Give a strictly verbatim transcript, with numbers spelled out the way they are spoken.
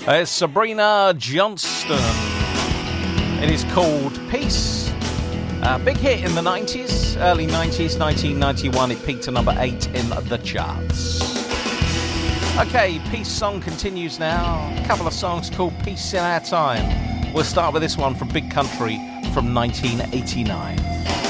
It's Sabrina Johnston. It is called Peace. A big hit in the nineties, early nineties, nineteen ninety-one. It peaked to number eight in the charts. Okay, Peace song continues now. A couple of songs called Peace in Our Time. We'll start with this one from Big Country from nineteen eighty-nine.